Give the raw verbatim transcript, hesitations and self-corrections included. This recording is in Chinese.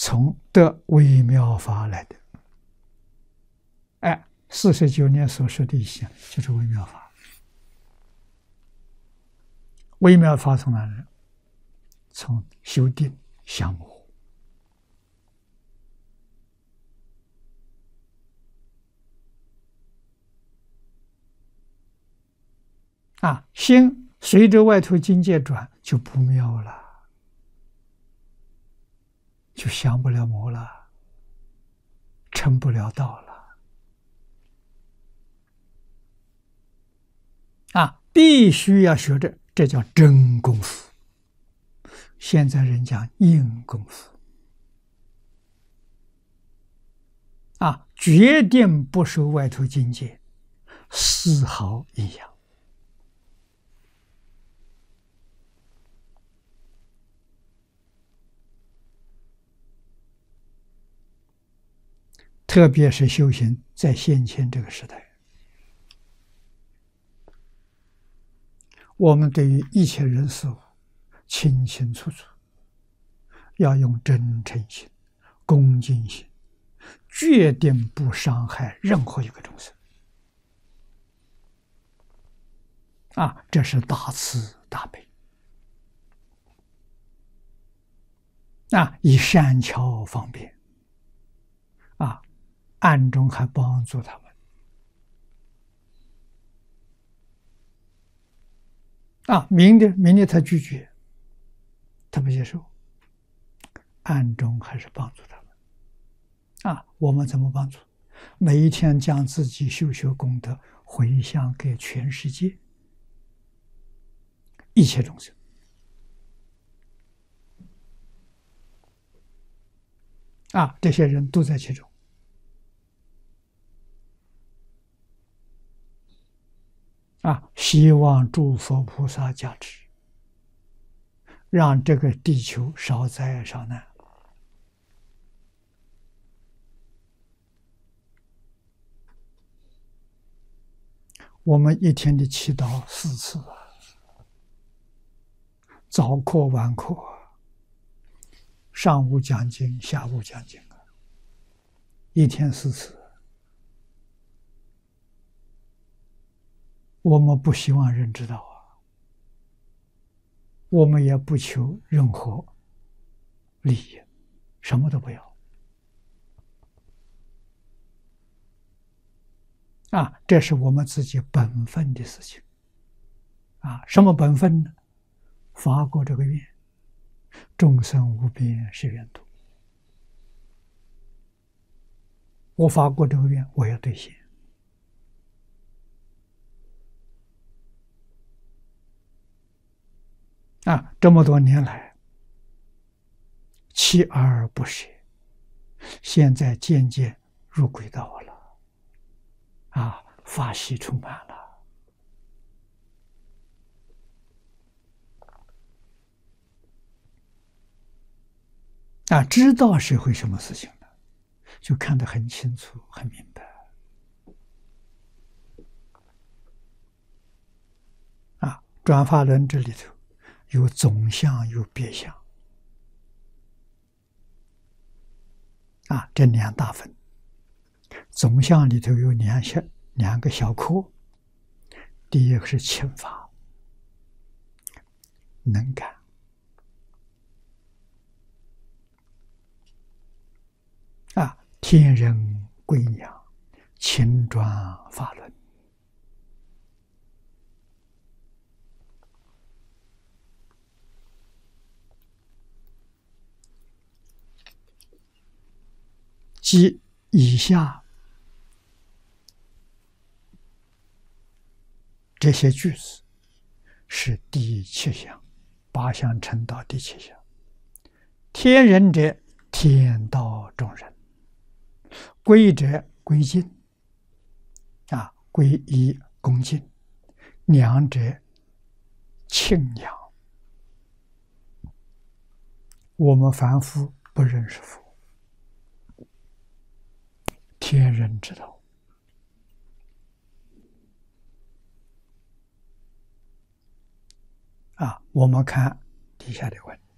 从得微妙法来的。哎，四十九年所说的一些就是微妙法。微妙法从哪来？从修定降魔。啊，心随着外头境界转，就不妙了，就降不了魔了，成不了道了。啊，必须要学着，这叫真功夫。现在人讲硬功夫。啊，决定不受外头境界丝毫影响。特别是修行在现前这个时代，我们对于一切人事物清清楚楚，要用真诚心、恭敬心，决定不伤害任何一个众生。啊，这是大慈大悲。啊，以善巧方便。啊，暗中还帮助他们。啊，明的明的他拒绝，他不接受，暗中还是帮助他们。啊，我们怎么帮助？每一天将自己修学功德回向给全世界一切众生。啊，这些人都在其中。啊，希望诸佛菩萨加持，让这个地球少灾少难。我们一天的祈祷四次啊，早课晚课，上午讲经，下午讲经啊，一天四次。我们不希望人知道啊，我们也不求任何利益，什么都不要。啊，这是我们自己本分的事情。啊，什么本分呢？发过这个愿，众生无边誓愿度。我发过这个愿，我要兑现。啊，这么多年来，锲而不舍，现在渐渐入轨道了。啊，法喜充满了。啊，知道是会什么事情的，就看得很清楚、很明白。啊，转法轮这里头有总相，有别相。啊，这两大分。总相里头有两小两个小科，第一个是轻法，能感。啊，天人归娘，轻转法轮。即以下这些句子是第七项，八项成道第七项。天人者，天道众人；归者，归敬。啊，归依恭敬；娘者，庆养。我们凡夫不认识佛，天人知道。啊，我们看底下的问题。